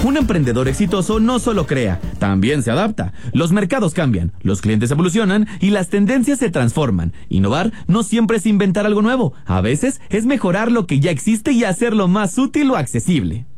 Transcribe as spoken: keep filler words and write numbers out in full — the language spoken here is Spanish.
Un emprendedor exitoso no solo crea, también se adapta. Los mercados cambian, los clientes evolucionan y las tendencias se transforman. Innovar no siempre es inventar algo nuevo, a veces es mejorar lo que ya existe y hacerlo más útil o accesible.